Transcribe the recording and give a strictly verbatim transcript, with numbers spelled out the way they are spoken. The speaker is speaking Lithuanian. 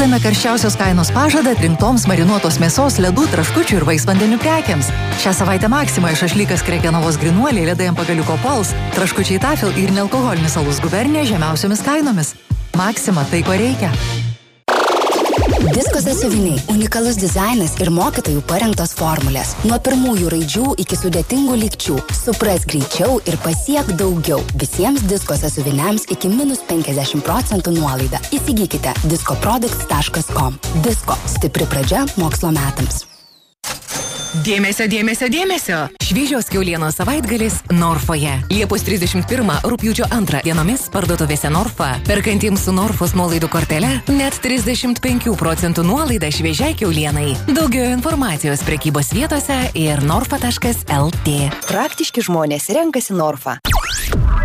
skelbiame karščiausios kainos pažadą atrinktoms marinuotos mėsos, ledų, traškučių ir vaisvandenių prekiams. Šią savaitę Maksimoje šašlykas Krekenavos grynuoliai, ledai ant pagaliuko Pols, traškučiai Tafel ir nealkoholinis alus Gubernija žemiausiomis kainomis. Maksima, tai ko reikia. Disko sąsiuviniai – unikalus dizainas ir mokytojų parengtos formulės. Nuo pirmųjų raidžių iki sudėtingų lygčių. Supras greičiau ir pasiek daugiau. Visiems disko sąsiuviniams iki minus penkiasdešimt procentų nuolaida. Įsigykite disko products taškas com. Disko – stipri pradžia mokslo metams. Dėmesio, dėmesio, dėmesio. Šviežios kiaulienos savaitgalis Norfoje. Liepos trisdešimt pirmą, rugpjūčio antrą dienomis parduotuvėse Norfa. Perkantiems su Norfos nuolaidų kortele net trisdešimt penkių procentų nuolaida šviežiai kiaulienai. Daugiau informacijos prekybos vietose ir norfa taškas el tė. Praktiški žmonės renkasi Norfa.